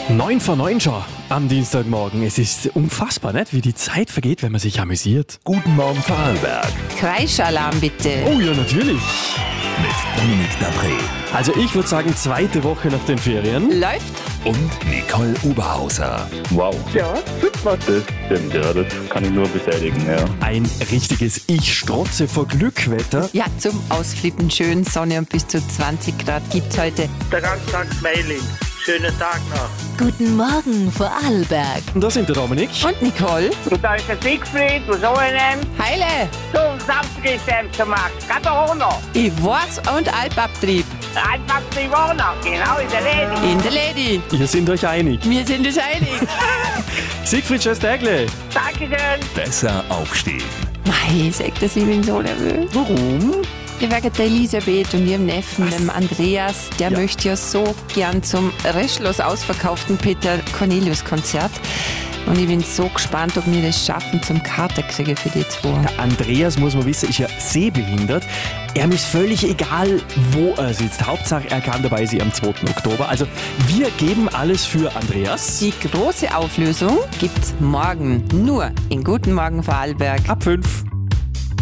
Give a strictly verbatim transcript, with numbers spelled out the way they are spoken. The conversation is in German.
Neun vor neun schon am Dienstagmorgen. Es ist unfassbar, nicht, wie die Zeit vergeht, wenn man sich amüsiert. Guten Morgen Vorarlberg Kreischalarm bitte. Oh ja, natürlich. mit Dominik Dapré Also ich würde sagen, zweite Woche nach den Ferien. Läuft? und Nicole Oberhauser. Wow. Ja, super. Das stimmt, ja, das kann ich nur bestätigen, ja. Ein richtiges Ich strotze vor Glückwetter. Ja, zum Ausflippen schön. Sonne und bis zu zwanzig Grad gibt's heute. Der ganze Tag Smiling. Schönen Tag noch. Guten Morgen, Vorarlberg. Und da sind der Dominik. Und Nicole? Und da ist der Siegfried, was soll ich nehmen? Heile! So, Samstag zu machen. Katharona. Ich weiß und Alpabtrieb. Einfach die Wohnung. Genau, in der Lady. In der Lady. Ihr sind euch einig. Wir sind uns einig. Siegfried, schönes Tägle. Dankeschön. Besser aufstehen. Mei, sagt das, ich bin so nervös. Warum? Ich wegen der Elisabeth und ihrem Neffen, dem Andreas, der Ja. möchte ja so gern zum restlos ausverkauften Peter Cornelius Konzert. Und ich bin so gespannt, ob wir das schaffen zum Kater kriegen für die zwei. Der Andreas, muss man wissen, ist ja sehbehindert. Er ist völlig egal, wo er sitzt. Hauptsache, er kann dabei sein am zweiten Oktober. Also wir geben alles für Andreas. Die große Auflösung gibt's morgen nur in Guten Morgen Vorarlberg. Ab fünf.